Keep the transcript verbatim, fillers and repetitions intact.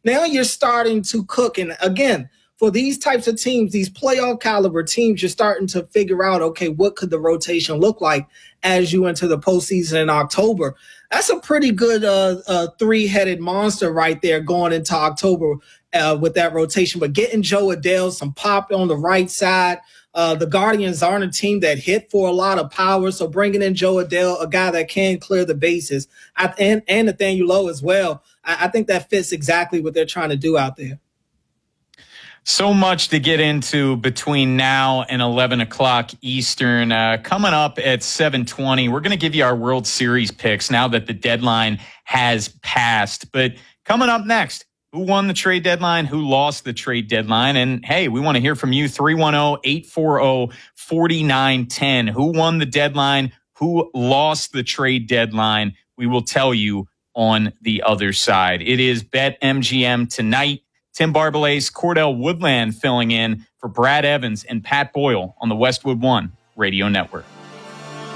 now you're starting to cook. And again, for these types of teams, these playoff caliber teams, you're starting to figure out, okay, what could the rotation look like as you enter the postseason in October? That's a pretty good uh, uh, three-headed monster right there going into October uh, with that rotation. But getting Joe Adele some pop on the right side. Uh, the Guardians aren't a team that hit for a lot of power, so bringing in Joe Adele, a guy that can clear the bases, I, and, and Nathaniel Lowe as well, I, I think that fits exactly what they're trying to do out there. So much to get into between now and eleven o'clock Eastern. Uh, coming up at seven twenty, we're going to give you our World Series picks now that the deadline has passed. But coming up next, who won the trade deadline? Who lost the trade deadline? And hey, we want to hear from you. three one zero, eight four zero, four nine one zero. Who won the deadline? Who lost the trade deadline? We will tell you on the other side. It is BetMGM tonight. Tim Barbalace, Cordell Woodland filling in for Brad Evans and Pat Boyle on the Westwood One Radio Network.